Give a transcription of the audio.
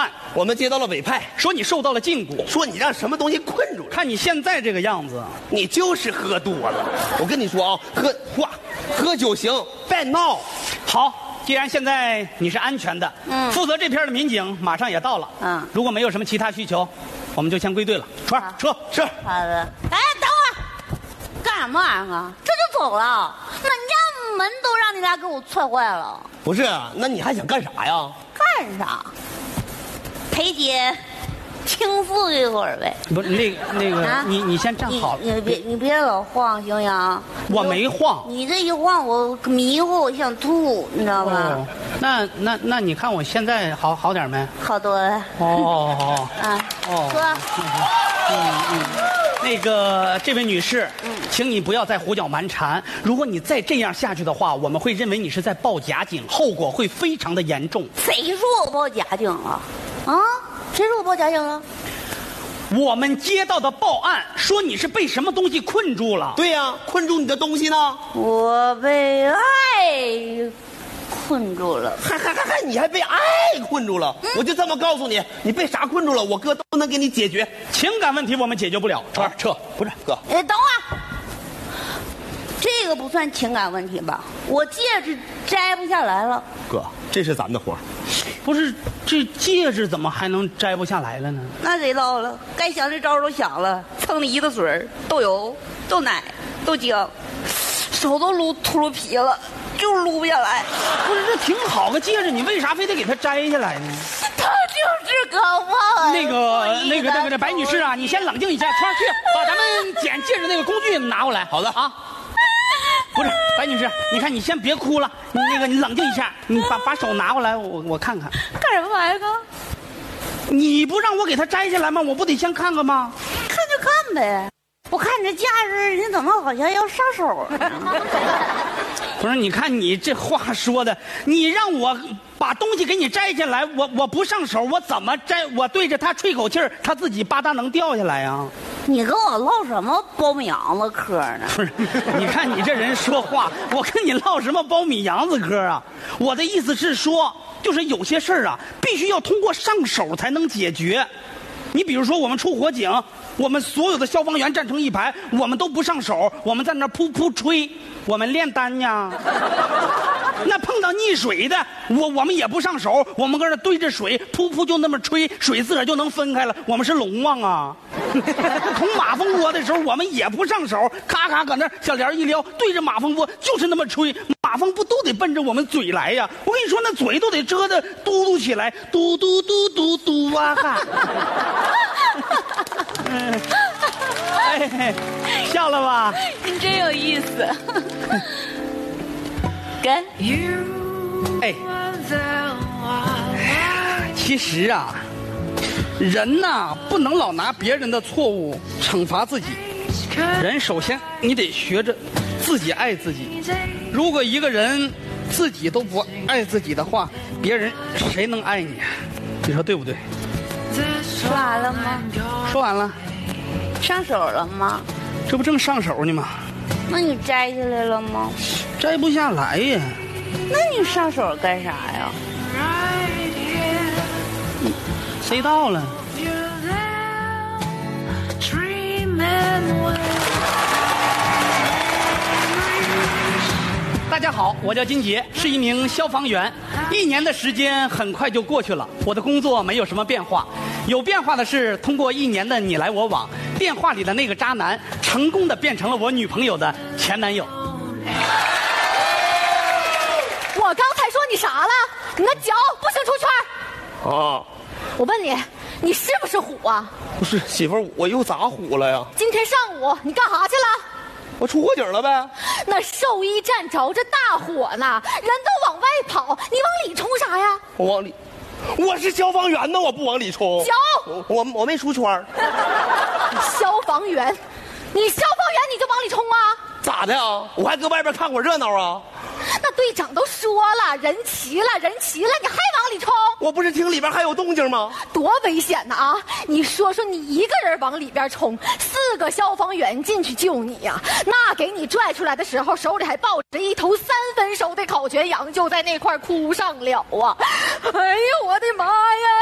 案， 我们接到了委派， 说你受到了禁锢， 说你让什么东西困住了。 看你现在这个样子， 你就是喝多了。我跟你说啊，喝酒行，别闹。 好，既然现在你是安全的，负责这片的民警马上也到了，如果没有什么其他需求，我们就先归队了。川儿，撤，是。 好的。哎，等会儿，干什么玩意儿啊？这就走了？俺家门都让你俩给我踹坏了。 不是，那你还想干啥呀？ 干啥？陪姐倾诉一会儿呗。 不是那个，你先站好。 你别老晃，行不行？ 我没晃。 你这一晃，我迷糊，我想吐，你知道吗？ 那你看我现在好点没？ 好多了。 哦。 哥。 那个，这位女士，请你不要再胡搅蛮缠。如果你再这样下去的话，我们会认为你是在报假警，后果会非常的严重。 谁说我报假警了？啊？谁说我报假警了？ 我们接到的报案说你是被什么东西困住了。 对呀，困住你的东西呢？ 我被爱困住了。 你还被爱困住了？我就这么告诉你，你被啥困住了，我哥都能给你解决。 情感问题我们解决不了，川儿撤。不是哥， 等会儿，这个不算情感问题吧？我戒指摘不下来了。 哥，这是咱的活儿。 不是，这戒指怎么还能摘不下来了呢？ 那谁知道了？该想的招都想了，蹭的一的水都有，都奶，都精，手都秃噜皮了，就是撸不下来。 不是，这挺好个戒指，你为啥非得给它摘下来呢？ 他就是个忘。 那个白女士啊，你先冷静一下，川儿去把咱们剪戒指那个工具拿过来。 好的啊。不是，白女士，你看你先别哭了，你冷静一下，你把手拿过来，我看看。 干什么玩意儿啊？ 你不让我给它摘下来吗？我不得先看看吗？ 看就看呗。我看你这架势，你怎么好像要上手呢？ 不是，你看你这话说的，你让我把东西给你摘下来，我不上手，我怎么摘？我对着它吹口气儿，它自己吧嗒能掉下来呀？ 你跟我唠什么苞米瓤子嗑呢？ 不是，你看你这人说话，我跟你唠什么苞米瓤子嗑啊？我的意思是说，就是有些事儿啊，必须要通过上手才能解决。你比如说，我们出火警，我们所有的消防员站成一排，我们都不上手，我们在那噗噗吹，我们炼丹呀。那碰到溺水的，我们也不上手，我们搁那对着水，噗噗就那么吹，水自个儿就能分开了。我们是龙王啊！捅马蜂窝的时候，我们也不上手，咔咔搁那小帘一撩，对着马蜂窝就是那么吹，马蜂不都得奔着我们嘴来呀？我跟你说，那嘴都得遮得嘟嘟起来，嘟嘟嘟嘟嘟啊哈！笑了吧？ 你真有意思。跟其实啊，人呐不能老拿别人的错误惩罚自己。人首先你得学着自己爱自己。如果一个人自己都不爱自己的话，别人谁能爱你？你说对不对？ 说完了吗？ 说完了。 上手了吗？ 这不正上手呢吗？ 那你摘下来了吗？ 摘不下来呀。 那你上手干啥呀？ 谁到了？大家好，我叫金杰，是一名消防员。1年的时间很快就过去了，我的工作没有什么变化。有变化的是，通过1年的你来我往，电话里的那个渣男成功的变成了我女朋友的前男友。 我刚才说你啥了？你的脚不行出圈。 啊！ 我问你，你是不是虎啊？ 不是，媳妇儿，我又咋虎了呀？ 今天上午你干啥去了？ 我出火警了呗。 那寿衣站着这大火呢，人都往外跑，你往里冲啥呀？ 我往里，我是消防员呢，我不往里冲。 脚， 我没出圈。 消防员，你消防员你就往里冲啊？ 咋的啊？我还搁外边看会热闹啊？ 那队长都说了，人齐了，人齐了，你还往里冲？ 我不是听里边还有动静吗？ 多危险呐啊！你说说，你一个人往里边冲，4个消防员进去救你呀、那给你拽出来的时候，手里还抱着一头3分熟的烤全羊，就在那块哭上了啊！哎呦，我的妈呀！